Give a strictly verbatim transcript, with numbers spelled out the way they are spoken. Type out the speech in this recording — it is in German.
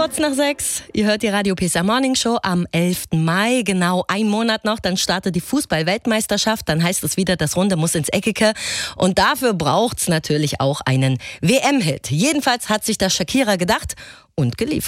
Kurz nach sechs, ihr hört die Radio Pisa Morning Show am elften Mai, genau ein Monat noch, dann startet die Fußball-Weltmeisterschaft, dann heißt es wieder, das Runde muss ins Eckige und dafür braucht's natürlich auch einen W M-Hit. Jedenfalls hat sich das Shakira gedacht und geliefert.